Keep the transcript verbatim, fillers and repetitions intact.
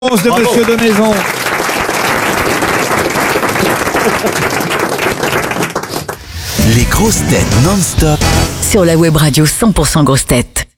de Bravo. Monsieur de Maison. Les grosses têtes non-stop Sur la web radio cent pour cent grosses têtes.